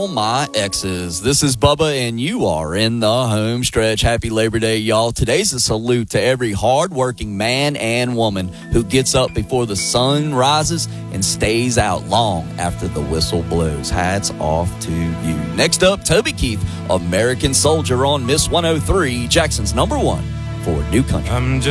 all my exes. This is Bubba, and you are in the home stretch. Happy Labor Day, y'all. Today's a salute to every hardworking man and woman who gets up before the sun rises and stays out long after the whistle blows. Hats off to you. Next up, Toby Keith, American Soldier on Miss 103, Jackson's number one for New Country. I'm just